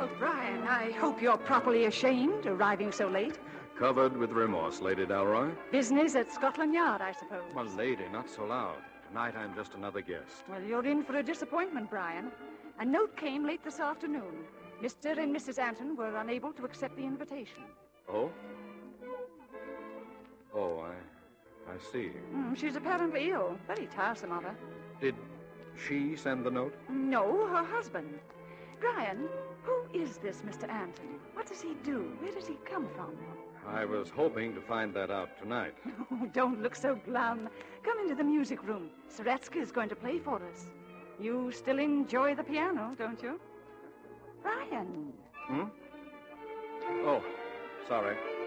Brian, I hope you're properly ashamed, arriving so late. Covered with remorse, Lady Dalroy. Business at Scotland Yard, I suppose. Well, lady, not so loud. Tonight I'm just another guest. Well, you're in for a disappointment, Brian. A note came late this afternoon. Mr. and Mrs. Anton were unable to accept the invitation. Oh? Oh, I see. She's apparently ill. Very tiresome of her. Did she send the note? No, her husband. Brian, who is this Mr. Anton? What does he do? Where does he come from? I was hoping to find that out tonight. Oh, don't look so glum. Come into the music room. Saretsky is going to play for us. You still enjoy the piano, don't you? Brian. Oh, sorry.